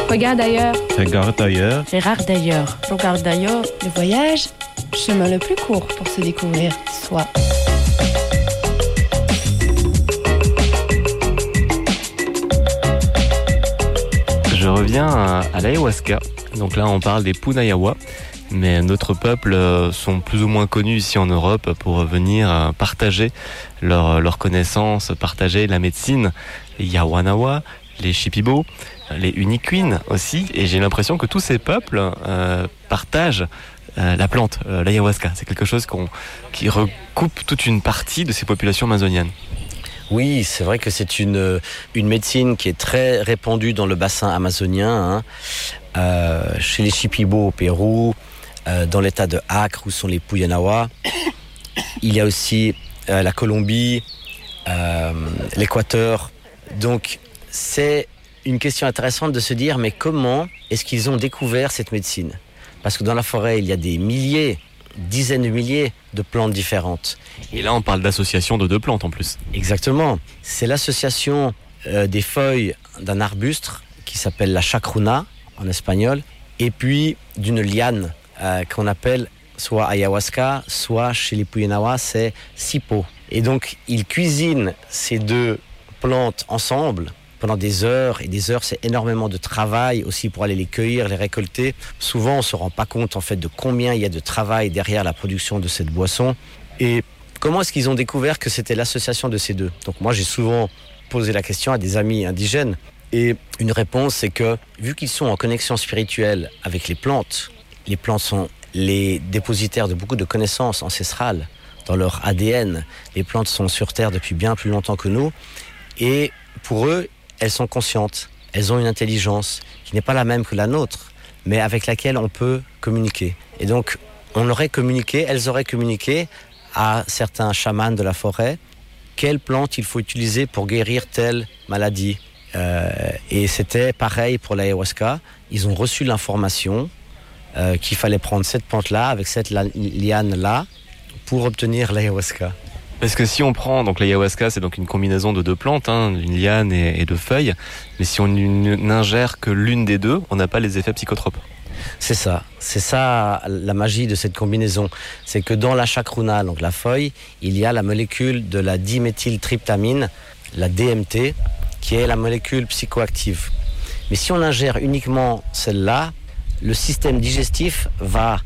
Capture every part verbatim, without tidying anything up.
Regarde ailleurs. Regarde ailleurs. Regarde d'ailleurs. Regarde d'ailleurs. Le voyage, chemin le plus court pour se découvrir soi. Je reviens à, à l'ayahuasca. Donc là, on parle des Punayawa. Mais d'autres peuples sont plus ou moins connus ici en Europe pour venir partager leurs leur connaissances, partager la médecine. Les Yawanawa, les Shipibo, les Unikwin aussi. Et j'ai l'impression que tous ces peuples euh, partagent euh, la plante, euh, l'ayahuasca. C'est quelque chose qu'on, qui recoupe toute une partie de ces populations amazoniennes. Oui, c'est vrai que c'est une, une médecine qui est très répandue dans le bassin amazonien, hein. euh, chez les Shipibo au Pérou, euh, dans l'état de Acre où sont les Punayawa. Il y a aussi euh, la Colombie, euh, l'Équateur. Donc c'est une question intéressante de se dire, mais comment est-ce qu'ils ont découvert cette médecine ? Parce que dans la forêt, il y a des milliers, dizaines de milliers de plantes différentes. Et là, on parle d'association de deux plantes en plus. Exactement. C'est l'association euh, des feuilles d'un arbuste qui s'appelle la chacruna en espagnol, et puis d'une liane euh, qu'on appelle soit ayahuasca, soit chez les Punayawa, c'est sipo. Et donc, ils cuisinent ces deux plantes ensemble pendant des heures, et des heures, c'est énormément de travail aussi pour aller les cueillir, les récolter. Souvent, on ne se rend pas compte en fait de combien il y a de travail derrière la production de cette boisson. Et comment est-ce qu'ils ont découvert que c'était l'association de ces deux ? Donc moi, j'ai souvent posé la question à des amis indigènes, et une réponse, c'est que vu qu'ils sont en connexion spirituelle avec les plantes, les plantes sont les dépositaires de beaucoup de connaissances ancestrales dans leur A D N. Les plantes sont sur Terre depuis bien plus longtemps que nous, et pour eux, elles sont conscientes, elles ont une intelligence qui n'est pas la même que la nôtre, mais avec laquelle on peut communiquer. Et donc, on aurait communiqué, elles auraient communiqué à certains chamans de la forêt quelle plante il faut utiliser pour guérir telle maladie. Euh, et c'était pareil pour l'ayahuasca. Ils ont reçu l'information euh, qu'il fallait prendre cette plante-là avec cette la- liane-là pour obtenir l'ayahuasca. Parce que si on prend, donc l'ayahuasca, c'est donc une combinaison de deux plantes, hein, une liane et, et de feuilles. Mais si on n'ingère que l'une des deux, on n'a pas les effets psychotropes. C'est ça, c'est ça la magie de cette combinaison. C'est que dans la chacruna, donc la feuille, il y a la molécule de la diméthyltryptamine, la D M T, qui est la molécule psychoactive. Mais si on ingère uniquement celle-là, le système digestif va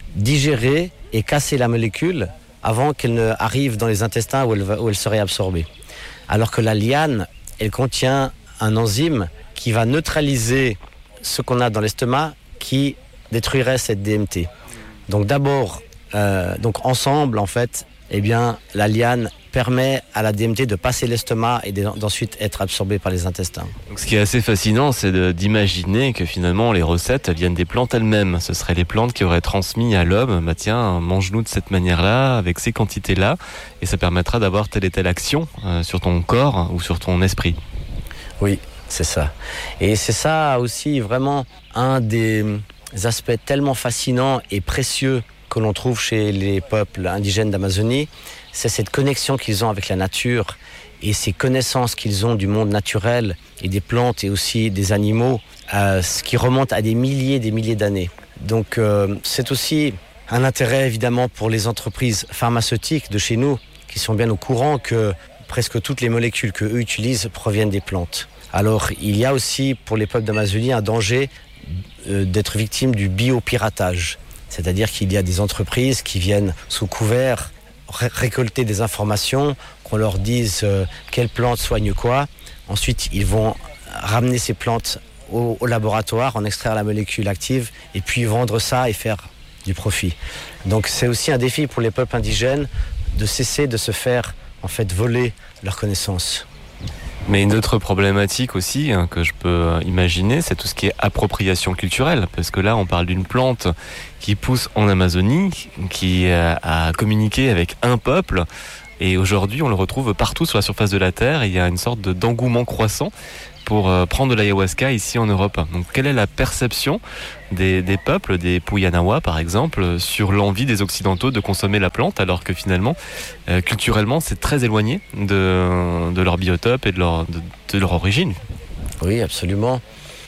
digérer et casser la molécule avant qu'elle ne arrive dans les intestins où elle, va, où elle serait absorbée. Alors que la liane, elle contient un enzyme qui va neutraliser ce qu'on a dans l'estomac qui détruirait cette D M T. Donc d'abord, euh, donc ensemble en fait, eh bien la liane permet à la D M T de passer l'estomac et d'ensuite être absorbée par les intestins. Donc, ce qui est assez fascinant, c'est de, d'imaginer que finalement les recettes viennent des plantes elles-mêmes. Ce seraient les plantes qui auraient transmis à l'homme, bah tiens, mange-nous de cette manière-là, avec ces quantités-là, et ça permettra d'avoir telle et telle action euh, sur ton corps ou sur ton esprit. Oui, c'est ça. Et c'est ça aussi vraiment un des aspects tellement fascinants et précieux que l'on trouve chez les peuples indigènes d'Amazonie, c'est cette connexion qu'ils ont avec la nature et ces connaissances qu'ils ont du monde naturel et des plantes et aussi des animaux, euh, ce qui remonte à des milliers des milliers d'années. Donc euh, c'est aussi un intérêt évidemment pour les entreprises pharmaceutiques de chez nous qui sont bien au courant que presque toutes les molécules qu'eux utilisent proviennent des plantes. Alors il y a aussi pour les peuples d'Amazonie un danger euh, d'être victime du biopiratage. C'est-à-dire qu'il y a des entreprises qui viennent sous couvert ré- récolter des informations, qu'on leur dise euh, quelle plante soigne quoi. Ensuite, ils vont ramener ces plantes au, au laboratoire, en extraire la molécule active et puis vendre ça et faire du profit. Donc c'est aussi un défi pour les peuples indigènes de cesser de se faire en fait voler leurs connaissances. Mais une autre problématique aussi hein, que je peux imaginer, c'est tout ce qui est appropriation culturelle. Parce que là, on parle d'une plante qui pousse en Amazonie, qui a communiqué avec un peuple. Et aujourd'hui, on le retrouve partout sur la surface de la Terre. Et il y a une sorte de, d'engouement croissant pour euh, prendre de l'ayahuasca ici en Europe. Donc, quelle est la perception des, des peuples, des Punayawa par exemple, sur l'envie des Occidentaux de consommer la plante, alors que finalement, euh, culturellement, c'est très éloigné de, de leur biotope et de leur, de, de leur origine. Oui, absolument.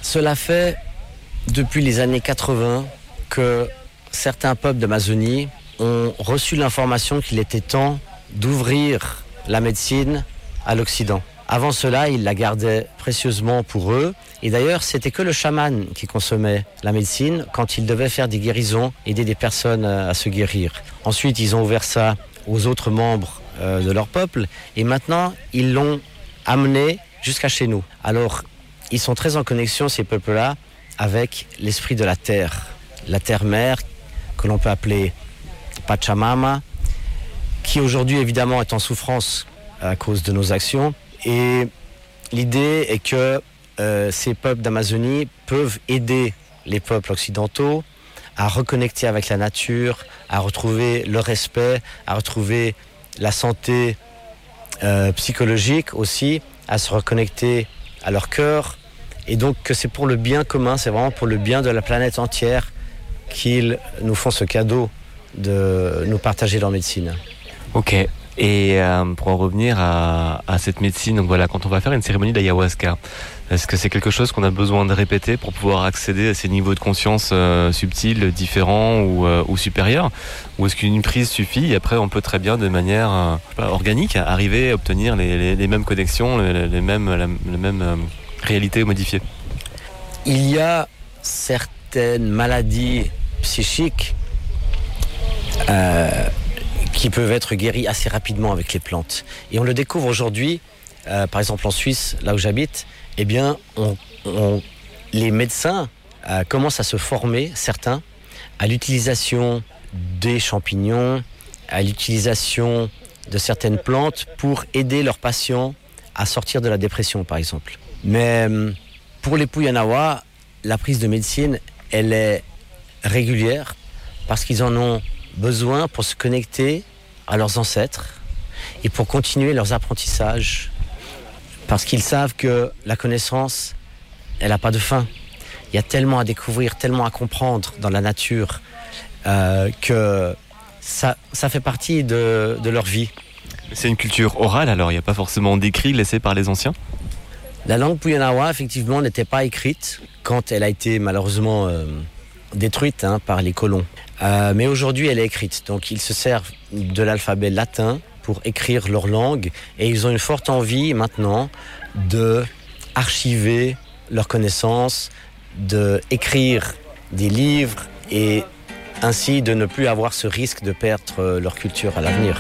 Cela fait depuis les années quatre-vingts que certains peuples d'Amazonie ont reçu l'information qu'il était temps d'ouvrir la médecine à l'Occident. Avant cela, ils la gardaient précieusement pour eux. Et d'ailleurs, c'était que le chaman qui consommait la médecine quand il devait faire des guérisons, aider des personnes à se guérir. Ensuite, ils ont ouvert ça aux autres membres euh, de leur peuple. Et maintenant, ils l'ont amené jusqu'à chez nous. Alors, ils sont très en connexion, ces peuples-là, avec l'esprit de la terre. La terre-mère, que l'on peut appeler Pachamama, qui aujourd'hui, évidemment, est en souffrance à cause de nos actions. Et l'idée est que euh, ces peuples d'Amazonie peuvent aider les peuples occidentaux à reconnecter avec la nature, à retrouver le respect, à retrouver la santé euh, psychologique aussi, à se reconnecter à leur cœur. Et donc que c'est pour le bien commun, c'est vraiment pour le bien de la planète entière qu'ils nous font ce cadeau de nous partager leur médecine. Ok. Et euh, pour en revenir à, à cette médecine, donc voilà, quand on va faire une cérémonie d'ayahuasca, est-ce que c'est quelque chose qu'on a besoin de répéter pour pouvoir accéder à ces niveaux de conscience euh, subtils, différents ou, euh, ou supérieurs? Ou est-ce qu'une prise suffit et après on peut très bien de manière euh, pas, organique arriver à obtenir les, les, les mêmes connexions, les, les mêmes, la, les mêmes euh, réalités modifiées? Il y a certaines maladies psychiques euh, qui peuvent être guéris assez rapidement avec les plantes. Et on le découvre aujourd'hui, euh, par exemple en Suisse, là où j'habite, eh bien, on, on, les médecins euh, commencent à se former, certains, à l'utilisation des champignons, à l'utilisation de certaines plantes pour aider leurs patients à sortir de la dépression, par exemple. Mais pour les Puyanawa, la prise de médecine, elle est régulière parce qu'ils en ont besoin pour se connecter à leurs ancêtres et pour continuer leurs apprentissages parce qu'ils savent que la connaissance, elle n'a pas de fin. Il y a tellement à découvrir, tellement à comprendre dans la nature euh, que ça, ça fait partie de, de leur vie. C'est une culture orale alors, il n'y a pas forcément d'écrit laissé par les anciens? La langue Puyanawa, effectivement, n'était pas écrite quand elle a été malheureusement euh, détruite hein, par les colons. Euh, mais aujourd'hui, elle est écrite. Donc, ils se servent de l'alphabet latin pour écrire leur langue. Et ils ont une forte envie, maintenant, de archiver leurs connaissances, d'écrire des livres et ainsi de ne plus avoir ce risque de perdre leur culture à l'avenir.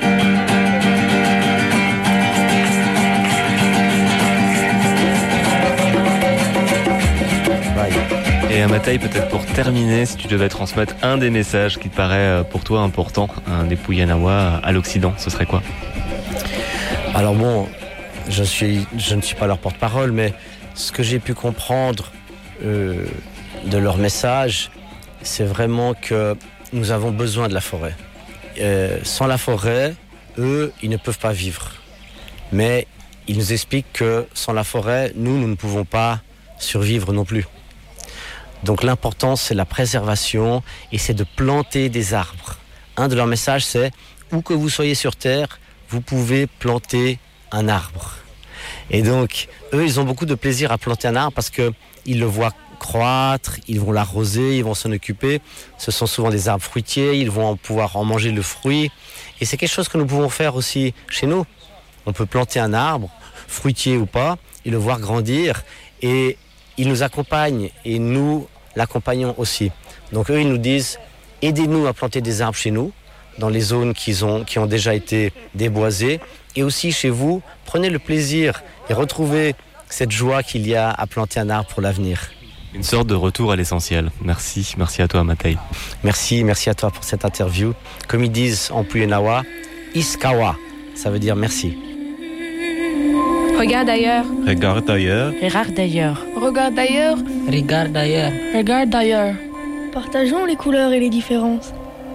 Et Amataï, peut-être pour terminer, si tu devais transmettre un des messages qui te paraît pour toi important, un des Puyanawa à l'Occident, ce serait quoi? Alors bon, je, suis, je ne suis pas leur porte-parole, mais ce que j'ai pu comprendre euh, de leur message, c'est vraiment que nous avons besoin de la forêt. Euh, sans la forêt, eux, ils ne peuvent pas vivre. Mais ils nous expliquent que sans la forêt, nous, nous ne pouvons pas survivre non plus. Donc l'important, c'est la préservation et c'est de planter des arbres. Un de leurs messages, c'est où que vous soyez sur Terre, vous pouvez planter un arbre. Et donc, eux, ils ont beaucoup de plaisir à planter un arbre parce qu'ils le voient croître, ils vont l'arroser, ils vont s'en occuper. Ce sont souvent des arbres fruitiers, ils vont pouvoir en manger le fruit. Et c'est quelque chose que nous pouvons faire aussi chez nous. On peut planter un arbre, fruitier ou pas, et le voir grandir. Et ils nous accompagnent et nous l'accompagnons aussi. Donc eux, ils nous disent, aidez-nous à planter des arbres chez nous, dans les zones qui ont, qui ont déjà été déboisées. Et aussi chez vous, prenez le plaisir et retrouvez cette joie qu'il y a à planter un arbre pour l'avenir. Une sorte de retour à l'essentiel. Merci, merci à toi Amataï. Merci, merci à toi pour cette interview. Comme ils disent en Puyanawa, Iskawa, ça veut dire merci. Regarde ailleurs. Regarde ailleurs. Regarde ailleurs. Regarde ailleurs. Regarde ailleurs. Regarde ailleurs. Partageons les couleurs et les différences.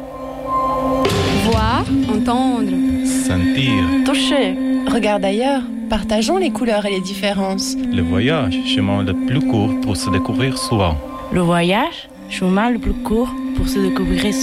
Voir, entendre, Sentir. Toucher. Regarde ailleurs. Partageons les couleurs et les différences. Le voyage, chemin le plus court pour se découvrir soi. Le voyage, chemin le plus court pour se découvrir